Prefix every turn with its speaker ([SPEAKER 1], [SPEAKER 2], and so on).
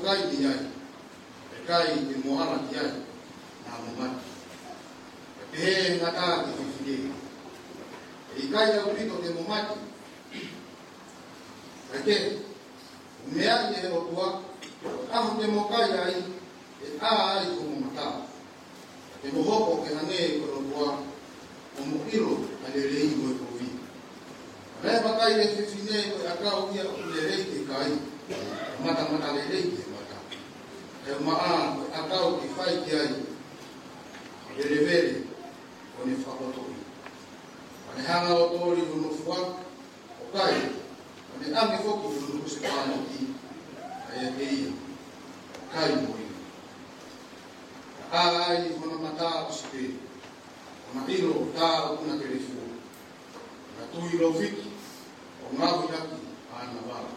[SPEAKER 1] kai ni ai. Kai ni moana ni ai. Na mama. He ngata ki fide. Ikai ya upito ke momati. Ake mea ye otua ahu te mokai ai ai ko mata. Te mohoko ke hange ko roa o mukiro ale lei mo ko vi. Re bakai le fine ko akau ia le lei ke kai. Mata le lei ke mata. E maa akau ki fai ki ai. Le vere o ni fakotori. Ane hanga o tori no fuak o kai. Ane ame foki no se pano ki ai ai kai mo. Ai kono mata usipe. Ona ilo ta una telefone. Na tu ilo fiki o ngavu yaki ana ba.